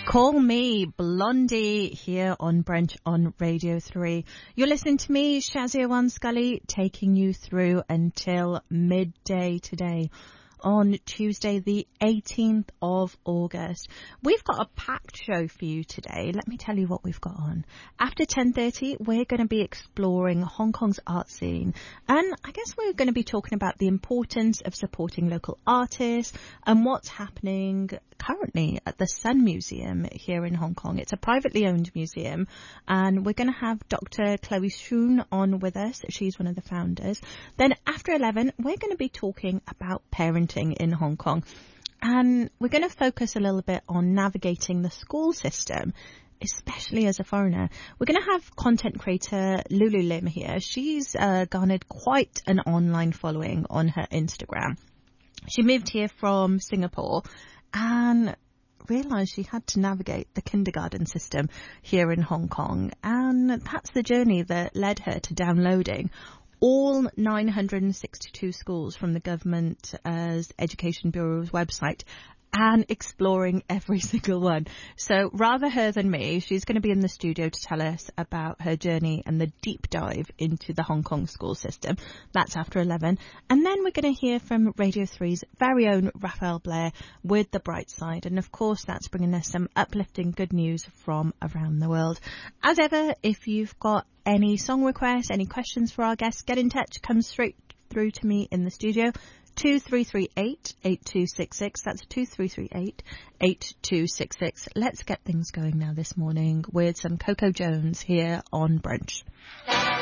Call me Blondie here on Brunch on Radio 3. You're listening to me, Shazia Wan Scully, taking you through until midday today on Tuesday the 18th of August. We've got a packed show for you today. Let me tell you what we've got on. After 10:30, we're going to be exploring Hong Kong's art scene, and I guess we're going to be talking about the importance of supporting local artists and what's happening currently at the Sun Museum here in Hong Kong. It's a privately owned museum, and we're going to have Dr. Chloe Shun on with us. She's one of the founders. Then after 11, we're going to be talking about parenting in Hong Kong, and we're going to focus a little bit on navigating the school system, especially as a foreigner. We're going to have content creator Lulu Lim here. She's garnered quite an online following on her Instagram. She moved here from Singapore and realised she had to navigate the kindergarten system here in Hong Kong, and that's the journey that led her to downloading all 962 schools from the government's Education Bureau's website and exploring every single one. So rather her than me, she's going to be in the studio to tell us about her journey and the deep dive into the Hong Kong school system. That's after 11. And then we're going to hear from Radio 3's very own Raphael Blair with The Bright Side. And of course, that's bringing us some uplifting good news from around the world. As ever, if you've got any song requests, any questions for our guests, get in touch. Come straight through to me in the studio. 2338-8266. That's 2338-8266. Let's get things going now this morning with some Coco Jones here on Brunch.